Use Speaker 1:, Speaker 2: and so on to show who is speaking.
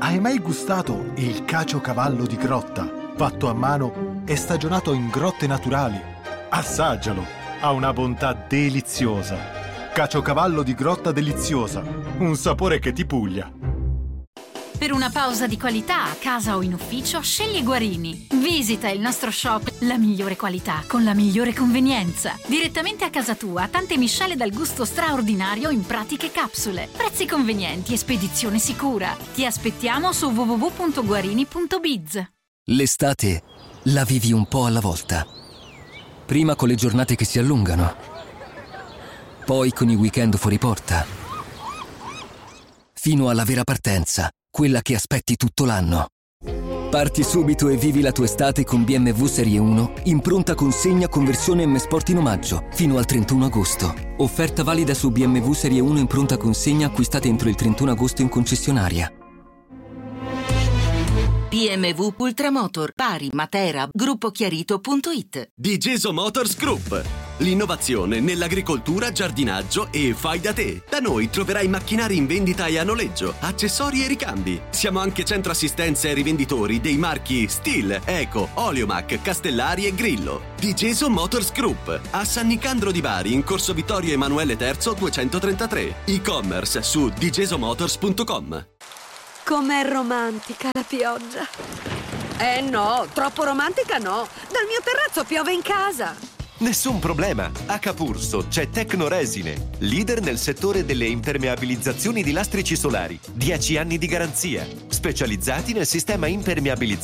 Speaker 1: Hai mai gustato il caciocavallo di Grotta? Fatto a mano e stagionato in grotte naturali. Assaggialo, ha una bontà deliziosa. Caciocavallo di Grotta deliziosa, un sapore che ti puglia.
Speaker 2: Per una pausa di qualità a casa o in ufficio, scegli Guarini. Visita il nostro shop, la migliore qualità con la migliore convenienza. Direttamente a casa tua, tante miscele dal gusto straordinario in pratiche capsule. Prezzi convenienti e spedizione sicura. Ti aspettiamo su www.guarini.biz.
Speaker 3: L'estate la vivi un po' alla volta. Prima con le giornate che si allungano, poi con i weekend fuori porta, fino alla vera partenza, quella che aspetti tutto l'anno. Parti subito e vivi la tua estate con BMW Serie 1 in pronta consegna con versione M Sport in omaggio fino al 31 agosto. Offerta valida su BMW Serie 1 in pronta consegna acquistate entro il 31 agosto in concessionaria.
Speaker 4: BMW Ultramotor, Pari, Matera, gruppochiarito.it.
Speaker 5: Digeso Motors Group. L'innovazione nell'agricoltura, giardinaggio e fai da te. Da noi troverai macchinari in vendita e a noleggio, accessori e ricambi. Siamo anche centro assistenza e rivenditori dei marchi Stihl, Eco, Oleomac, Castellari e Grillo. Digeso Motors Group. A San Nicandro di Bari, in corso Vittorio Emanuele III 233. E-commerce su digesomotors.com.
Speaker 6: Com'è romantica la pioggia. No, troppo romantica no. Dal mio terrazzo piove in casa.
Speaker 7: Nessun problema. A Capurso c'è Tecnoresine, leader nel settore delle impermeabilizzazioni di lastrici solari. 10 anni di garanzia. Specializzati nel sistema impermeabilizzante